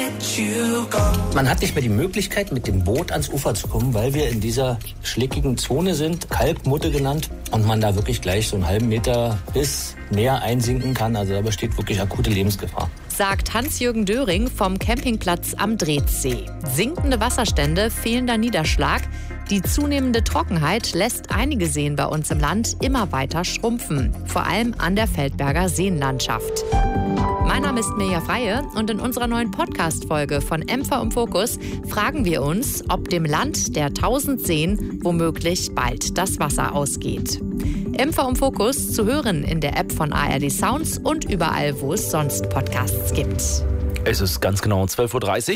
Man hat nicht mehr die Möglichkeit, mit dem Boot ans Ufer zu kommen, weil wir in dieser schlickigen Zone sind, Kalkmutte genannt, und man da wirklich gleich so einen halben Meter bis mehr einsinken kann. Also da besteht wirklich akute Lebensgefahr. Sagt Hans-Jürgen Döring vom Campingplatz am Dretzsee. Sinkende Wasserstände, fehlender Niederschlag. Die zunehmende Trockenheit lässt einige Seen bei uns im Land immer weiter schrumpfen. Vor allem an der Feldberger Seenlandschaft. Mein Name ist Mirja Freie und in unserer neuen Podcast-Folge von MV im Fokus fragen wir uns, ob dem Land der 1000 Seen womöglich bald das Wasser ausgeht. MV im Fokus zu hören in der App von ARD Sounds und überall, wo es sonst Podcasts gibt. Es ist ganz genau 12:30 Uhr.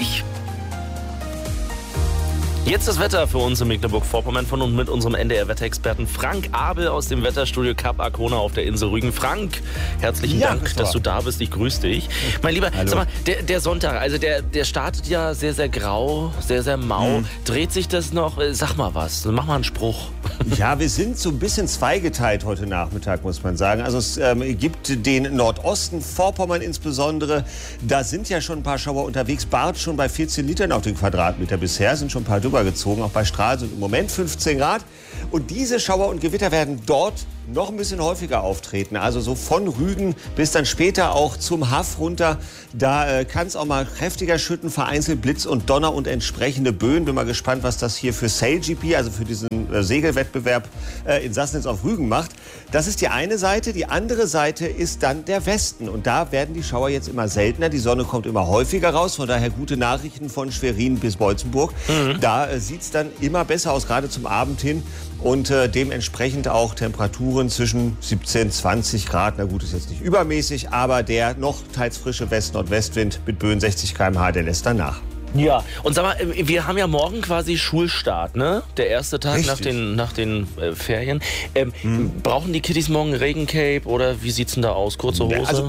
Jetzt das Wetter für uns in Mecklenburg-Vorpommern von und mit unserem NDR-Wetterexperten Frank Abel aus dem Wetterstudio Kap Arkona auf der Insel Rügen. Frank, herzlichen Dank, dass du da bist. Ich grüße dich. Mein Lieber, sag mal, der Sonntag, also der startet ja sehr, sehr grau, sehr, sehr mau. Dreht sich das noch? Sag mal was, mach mal einen Spruch. Ja, wir sind so ein bisschen zweigeteilt heute Nachmittag, muss man sagen. Also es gibt den Nordosten, Vorpommern insbesondere. Da sind ja schon ein paar Schauer unterwegs. Barth schon bei 14 Litern auf den Quadratmeter bisher, sind schon ein paar gezogen. Auch bei Stralsund im Moment 15 Grad. Und diese Schauer und Gewitter werden dort noch ein bisschen häufiger auftreten. Also so von Rügen bis dann später auch zum Haff runter. Da kann es auch mal kräftiger schütten, vereinzelt Blitz und Donner und entsprechende Böen. Bin mal gespannt, was das hier für SailGP, also für diesen Segelwettbewerb in Sassnitz auf Rügen macht. Das ist die eine Seite. Die andere Seite ist dann der Westen. Und da werden die Schauer jetzt immer seltener. Die Sonne kommt immer häufiger raus. Von daher gute Nachrichten von Schwerin bis Beutzenburg. Da sieht es dann immer besser aus, gerade zum Abend hin. Und dementsprechend auch Temperaturen zwischen 17, 20 Grad. Na gut, ist jetzt nicht übermäßig, aber der noch teils frische West-Nordwestwind mit Böen 60 km/h, der lässt dann nach. Ja, und sag mal, wir haben ja morgen quasi Schulstart, ne? Der erste Tag nach den Ferien. Brauchen die Kiddies morgen Regencape oder wie sieht's denn da aus? Kurze Hose?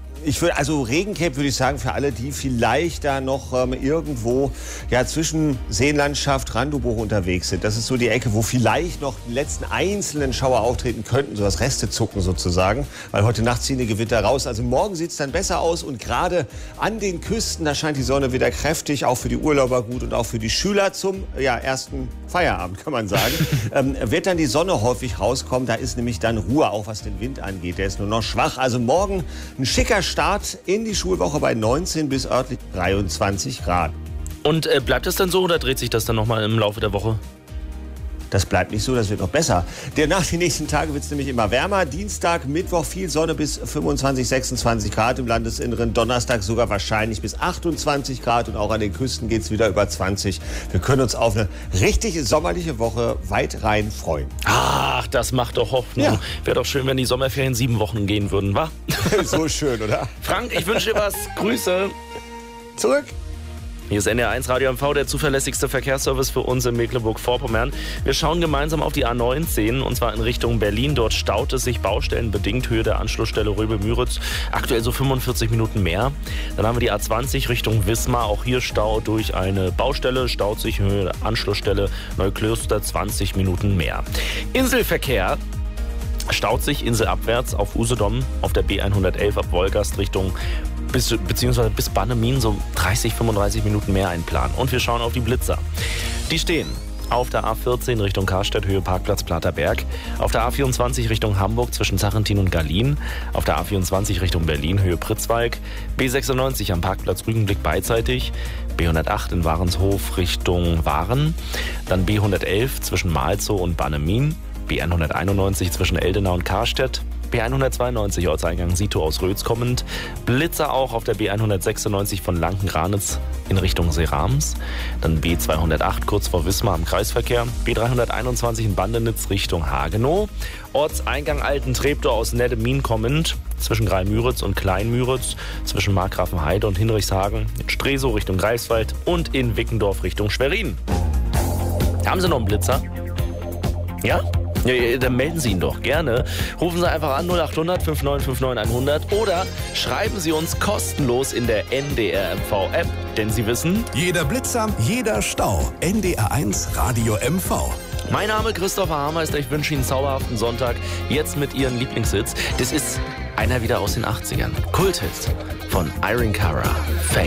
Also Regencape würde ich sagen, für alle, die vielleicht da noch irgendwo zwischen Seenlandschaft, Randubuch unterwegs sind. Das ist so die Ecke, wo vielleicht noch die letzten einzelnen Schauer auftreten könnten, so das Restezucken sozusagen. Weil heute Nacht ziehen die Gewitter raus. Also morgen sieht es dann besser aus und gerade an den Küsten, da scheint die Sonne wieder kräftig, auch für die Urlauber gut und auch für die Schüler zum ersten Feierabend, kann man sagen. Wird dann die Sonne häufig rauskommen, da ist nämlich dann Ruhe, auch was den Wind angeht. Der ist nur noch schwach. Also morgen ein schicker Start in die Schulwoche bei 19 bis örtlich 23 Grad. Und bleibt das dann so oder dreht sich das dann nochmal im Laufe der Woche? Das bleibt nicht so, das wird noch besser. Nach den nächsten Tagen wird es nämlich immer wärmer. Dienstag, Mittwoch viel Sonne bis 25, 26 Grad im Landesinneren. Donnerstag sogar wahrscheinlich bis 28 Grad. Und auch an den Küsten geht es wieder über 20. Wir können uns auf eine richtig sommerliche Woche weit rein freuen. Ach, das macht doch Hoffnung. Ja. Wäre doch schön, wenn die Sommerferien 7 Wochen gehen würden, wa? So schön, oder? Frank, ich wünsche dir was. Grüße. Zurück. Hier ist NDR1 Radio MV, der zuverlässigste Verkehrsservice für uns in Mecklenburg-Vorpommern. Wir schauen gemeinsam auf die A19 und zwar in Richtung Berlin. Dort staut es sich baustellenbedingt, Höhe der Anschlussstelle Röbel-Müritz. Aktuell so 45 Minuten mehr. Dann haben wir die A20 Richtung Wismar. Auch hier Stau durch eine Baustelle. Staut sich Höhe der Anschlussstelle Neuklöster 20 Minuten mehr. Inselverkehr. Staut sich inselabwärts auf Usedom auf der B111 ab Wolgast Richtung beziehungsweise bis Bannemin so 30, 35 Minuten mehr einplanen. Und wir schauen auf die Blitzer. Die stehen auf der A14 Richtung Karstedt, Höhe Parkplatz Platterberg. Auf der A24 Richtung Hamburg zwischen Zachentin und Gallien. Auf der A24 Richtung Berlin, Höhe Pritzwalk. B96 am Parkplatz Rügenblick beidseitig. B108 in Warenshof Richtung Waren. Dann B111 zwischen Malzow und Bannemin. B191 zwischen Eldenau und Karstedt. B192 Ortseingang Sito aus Rötz kommend. Blitzer auch auf der B196 von Lanken-Granitz in Richtung Serams. Dann B208 kurz vor Wismar am Kreisverkehr. B321 in Bandenitz Richtung Hagenow. Ortseingang Alten-Treptow aus Neddemin kommend. Zwischen Greimüritz und Kleinmüritz. Zwischen Markgrafenheide und Hinrichshagen. In Stresow Richtung Greifswald. Und in Wickendorf Richtung Schwerin. Haben Sie noch einen Blitzer? Ja? Ja, dann melden Sie ihn doch gerne. Rufen Sie einfach an 0800 5959 100 oder schreiben Sie uns kostenlos in der NDR MV App, denn Sie wissen, jeder Blitzer, jeder Stau. NDR1 Radio MV. Mein Name ist Christopher Hameister. Ich wünsche Ihnen einen zauberhaften Sonntag. Jetzt mit Ihren Lieblingshits. Das ist einer wieder aus den 80ern. Kulthit von Irene Cara. Fame.